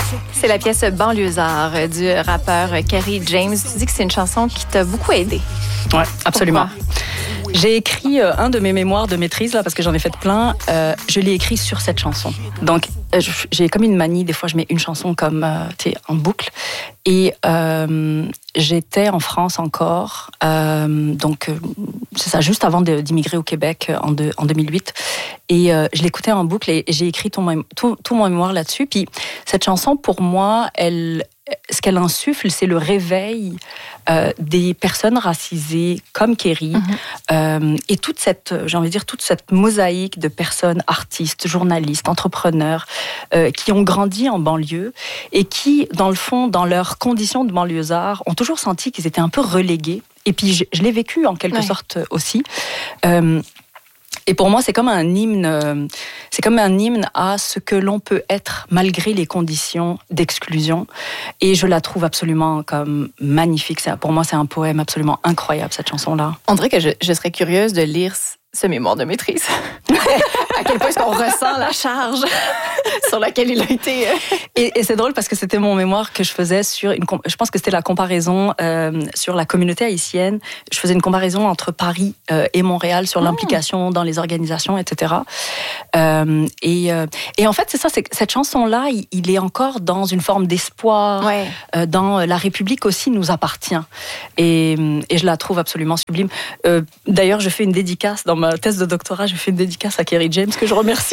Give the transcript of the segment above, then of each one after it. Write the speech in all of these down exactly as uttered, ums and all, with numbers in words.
C'est la pièce Banlieusard du rappeur Kerry James. Tu dis que c'est une chanson qui t'a beaucoup aidé. Oui, absolument. Pourquoi? J'ai écrit euh, un de mes mémoires de maîtrise, là, parce que j'en ai fait plein. Euh, je l'ai écrit sur cette chanson. Donc, euh, j'ai comme une manie, des fois, je mets une chanson comme, euh, tu sais, en boucle. Et euh, j'étais en France encore, euh, donc euh, c'est ça, juste avant de, d'immigrer au Québec en, de, en deux mille huit. Et euh, je l'écoutais en boucle et j'ai écrit tout mon, tout, tout mon mémoire là-dessus. Puis cette chanson, pour moi, elle, ce qu'elle insuffle, c'est le réveil euh, des personnes racisées comme Kerry, mm-hmm. euh, et toute cette, j'ai envie de dire, toute cette mosaïque de personnes, artistes, journalistes, entrepreneurs, euh, qui ont grandi en banlieue et qui, dans le fond, dans leurs conditions de banlieusards, ont toujours senti qu'ils étaient un peu relégués. Et puis, je, je l'ai vécu en quelque ouais. sorte aussi. Euh, Et pour moi, c'est comme un hymne, c'est comme un hymne à ce que l'on peut être malgré les conditions d'exclusion. Et je la trouve absolument comme magnifique. C'est, pour moi, c'est un poème absolument incroyable, cette chanson-là. On dirait que je, je serais curieuse de lire ce mémoire de maîtrise. À quel point est-ce qu'on ressent la charge sur laquelle il a été... et, et c'est drôle parce que c'était mon mémoire que je faisais sur... Une, je pense que c'était la comparaison euh, sur la communauté haïtienne. Je faisais une comparaison entre Paris euh, et Montréal sur mmh. l'implication dans les organisations, et cetera. Euh, et, euh, et en fait, c'est ça, c'est que cette chanson-là, il, il est encore dans une forme d'espoir. Ouais. Euh, dans La République aussi nous appartient. Et, et je la trouve absolument sublime. Euh, d'ailleurs, je fais une dédicace dans ma thèse de doctorat, je fais une dédicace à Kerry James, que je remercie.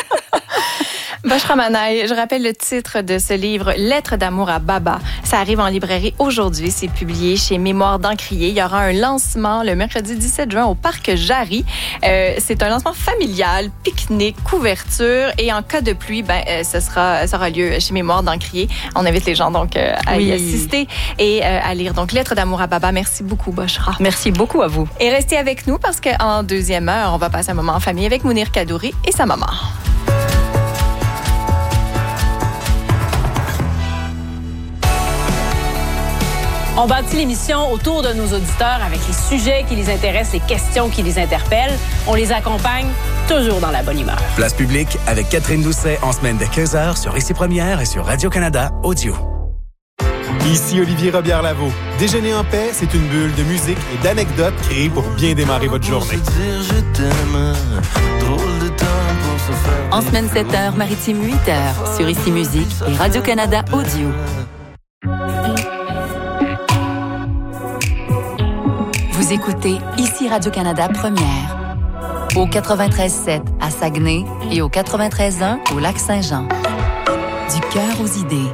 Boshra Manaï, je rappelle le titre de ce livre, Lettres d'amour à Baba. Ça arrive en librairie aujourd'hui. C'est publié chez Mémoire d'Encrier. Il y aura un lancement le mercredi dix-sept juin au Parc Jarry. Euh, c'est un lancement familial, pique-nique, couverture. Et en cas de pluie, ben, euh, ce sera, ça aura lieu chez Mémoire d'Encrier. On invite les gens donc euh, à oui. y assister et euh, à lire. Donc, Lettres d'amour à Baba. Merci beaucoup, Boshra. Merci beaucoup à vous. Et restez avec nous parce qu'en deuxième heure, on va passer un moment en famille avec Mounir Kadouri et sa maman. On bâtit l'émission autour de nos auditeurs avec les sujets qui les intéressent, les questions qui les interpellent. On les accompagne toujours dans la bonne humeur. Place publique avec Catherine Doucet en semaine dès quinze heures sur Ici Première et sur Radio-Canada Audio. Ici Olivier Robillard-Lavaux. Déjeuner en paix, c'est une bulle de musique et d'anecdotes créée pour bien démarrer votre journée. En semaine sept heures, Maritime huit heures sur Ici Musique et Radio-Canada Audio. Vous écoutez Ici Radio-Canada Première, au quatre-vingt-treize sept à Saguenay et au quatre-vingt-treize un au Lac-Saint-Jean. Du cœur aux idées.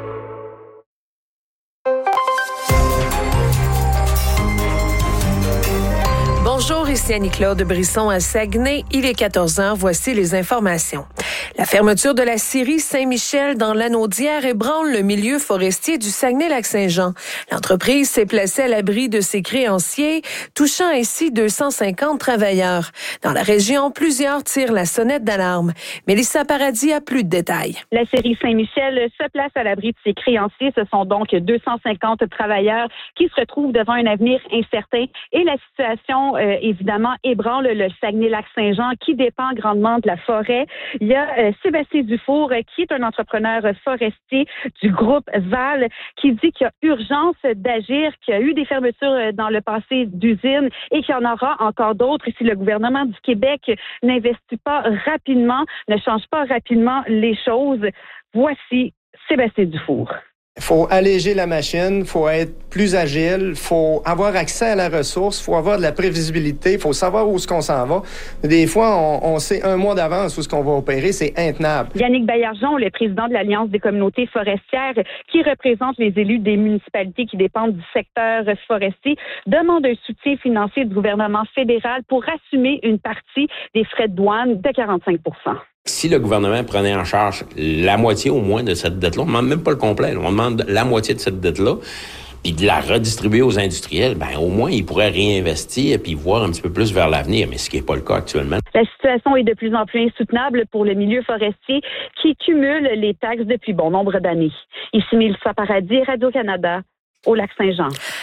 Bonjour, ici Annie-Claude Brisson à Saguenay. Il est quatorze heures, voici les informations. La fermeture de la scierie Saint-Michel dans l'Anaudière ébranle le milieu forestier du Saguenay-Lac-Saint-Jean. L'entreprise s'est placée à l'abri de ses créanciers, touchant ainsi deux cent cinquante travailleurs. Dans la région, plusieurs tirent la sonnette d'alarme. Mélissa Paradis a plus de détails. La scierie Saint-Michel se place à l'abri de ses créanciers. Ce sont donc deux cent cinquante travailleurs qui se retrouvent devant un avenir incertain. Et la situation, euh, évidemment, ébranle le Saguenay-Lac-Saint-Jean qui dépend grandement de la forêt. Il y a euh, Sébastien Dufour, qui est un entrepreneur forestier du groupe Val, qui dit qu'il y a urgence d'agir, qu'il y a eu des fermetures dans le passé d'usines et qu'il y en aura encore d'autres si le gouvernement du Québec n'investit pas rapidement, ne change pas rapidement les choses. Voici Sébastien Dufour. Il faut alléger la machine, il faut être plus agile, il faut avoir accès à la ressource, il faut avoir de la prévisibilité, il faut savoir où est-ce qu'on s'en va. Des fois, on, on sait un mois d'avance où est-ce qu'on va opérer, c'est intenable. Yannick Baillargeon, le président de l'Alliance des communautés forestières, qui représente les élus des municipalités qui dépendent du secteur forestier, demande un soutien financier du gouvernement fédéral pour assumer une partie des frais de douane de quarante-cinq pour cent. Si le gouvernement prenait en charge la moitié au moins de cette dette-là, on ne demande même pas le complet, là, on demande la moitié de cette dette-là, puis de la redistribuer aux industriels, ben au moins ils pourraient réinvestir et puis voir un petit peu plus vers l'avenir, mais ce qui n'est pas le cas actuellement. La situation est de plus en plus insoutenable pour le milieu forestier qui cumule les taxes depuis bon nombre d'années. Ici Mélissa Paradis, Radio-Canada, au Lac-Saint-Jean.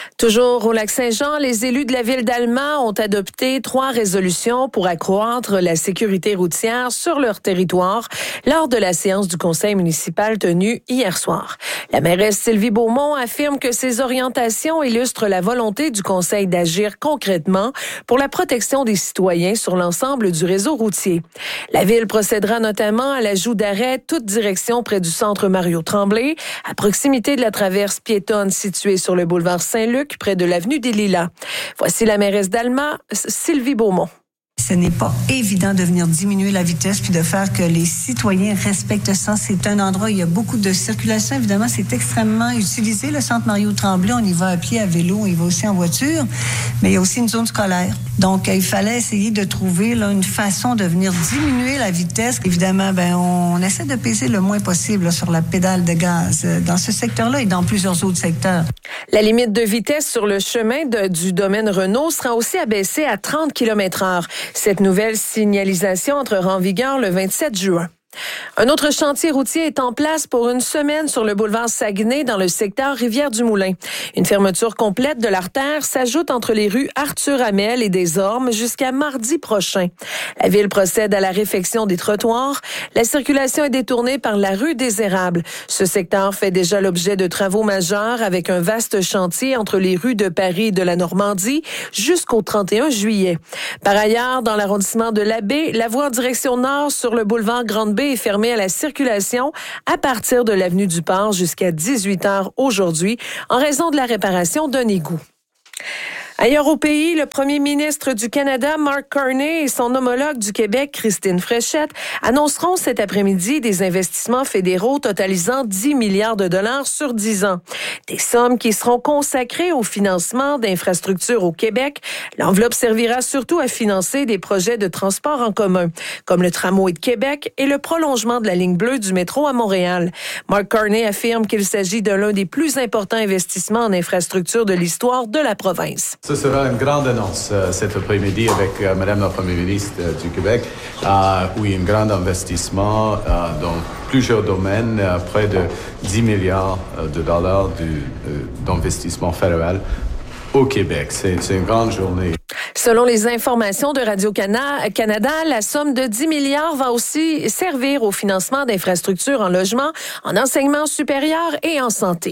Toujours au Lac-Saint-Jean, les élus de la ville d'Alma ont adopté trois résolutions pour accroître la sécurité routière sur leur territoire lors de la séance du conseil municipal tenue hier soir. La mairesse Sylvie Beaumont affirme que ces orientations illustrent la volonté du conseil d'agir concrètement pour la protection des citoyens sur l'ensemble du réseau routier. La ville procédera notamment à l'ajout d'arrêts toute direction près du centre Mario-Tremblay, à proximité de la traverse piétonne située sur le boulevard Saint-Luc, près de l'avenue des Lilas. Voici la mairesse d'Alma, Sylvie Beaumont. Ce n'est pas évident de venir diminuer la vitesse puis de faire que les citoyens respectent ça. C'est un endroit où il y a beaucoup de circulation. Évidemment, c'est extrêmement utilisé. Le centre Mario-Tremblay, on y va à pied, à vélo, on y va aussi en voiture. Mais il y a aussi une zone scolaire. Donc, il fallait essayer de trouver là, une façon de venir diminuer la vitesse. Évidemment, ben, on essaie de peser le moins possible là, sur la pédale de gaz dans ce secteur-là et dans plusieurs autres secteurs. La limite de vitesse sur le chemin de, du domaine Renault sera aussi abaissée à trente kilomètres heure. Cette nouvelle signalisation entrera en vigueur le vingt-sept juin. Un autre chantier routier est en place pour une semaine sur le boulevard Saguenay dans le secteur Rivière-du-Moulin. Une fermeture complète de l'artère s'ajoute entre les rues Arthur-Hamel et des Ormes jusqu'à mardi prochain. La ville procède à la réfection des trottoirs. La circulation est détournée par la rue des Érables. Ce secteur fait déjà l'objet de travaux majeurs avec un vaste chantier entre les rues de Paris et de la Normandie jusqu'au trente et un juillet. Par ailleurs, dans l'arrondissement de l'Abbé, la voie en direction nord sur le boulevard Grande-Baie est fermée à la circulation à partir de l'avenue du Port jusqu'à dix-huit heures aujourd'hui en raison de la réparation d'un égout. Ailleurs au pays, le premier ministre du Canada, Mark Carney, et son homologue du Québec, Christine Fréchette, annonceront cet après-midi des investissements fédéraux totalisant dix milliards de dollars sur dix ans. Des sommes qui seront consacrées au financement d'infrastructures au Québec. L'enveloppe servira surtout à financer des projets de transport en commun, comme le tramway de Québec et le prolongement de la ligne bleue du métro à Montréal. Mark Carney affirme qu'il s'agit de l'un des plus importants investissements en infrastructures de l'histoire de la province. Ce sera une grande annonce euh, cet après-midi avec euh, Madame la Première ministre euh, du Québec. Euh, oui, un grand investissement euh, dans plusieurs domaines, euh, près de dix milliards de dollars de, euh, d'investissement fédéral au Québec. C'est, c'est une grande journée. Selon les informations de Radio-Canada, la somme de dix milliards va aussi servir au financement d'infrastructures en logement, en enseignement supérieur et en santé.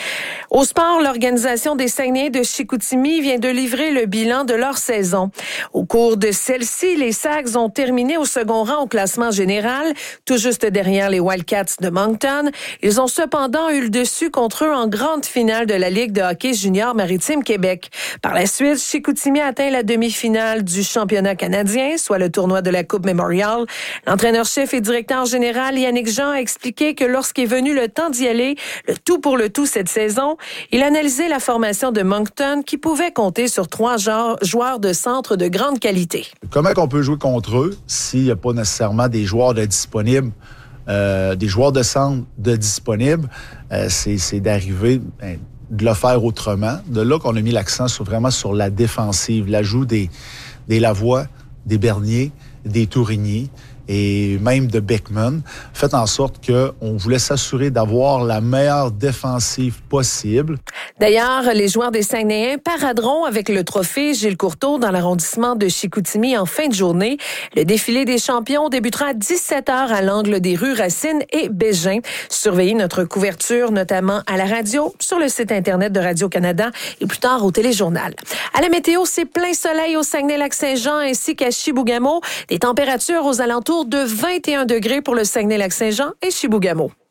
Au sport, l'organisation des Saguenayens de Chicoutimi vient de livrer le bilan de leur saison. Au cours de celle-ci, les Sags ont terminé au second rang au classement général, tout juste derrière les Wildcats de Moncton. Ils ont cependant eu le dessus contre eux en grande finale de la Ligue de hockey junior Maritime Québec. Par la suite, Chicoutimi a atteint la demi-finale du championnat canadien, soit le tournoi de la Coupe Memorial. L'entraîneur-chef et directeur général Yannick Jean a expliqué que lorsqu'est venu le temps d'y aller, le tout pour le tout cette saison, il analysait la formation de Moncton qui pouvait compter sur trois joueurs de centre de grande qualité. Comment on peut jouer contre eux s'il n'y a pas nécessairement des joueurs de disponibles, euh, des joueurs de centre de disponibles? Euh, c'est, c'est d'arriver, ben, de le faire autrement. De là qu'on a mis l'accent sur, vraiment sur la défensive, l'ajout des, des Lavoie, des Bernier, des Tourigny et même de Beckman, fait en sorte qu'on voulait s'assurer d'avoir la meilleure défensive possible. D'ailleurs, les joueurs des Saguenayens paraderont avec le trophée Gilles Courteau dans l'arrondissement de Chicoutimi en fin de journée. Le défilé des champions débutera à dix-sept heures à l'angle des rues Racine et Bégin. Surveillez notre couverture, notamment à la radio, sur le site Internet de Radio-Canada et plus tard au téléjournal. À la météo, c'est plein soleil au Saguenay-Lac-Saint-Jean ainsi qu'à Chibougamau. Des températures aux alentours de vingt et un degrés pour le Saguenay-Lac-Saint-Jean et Chibougamau.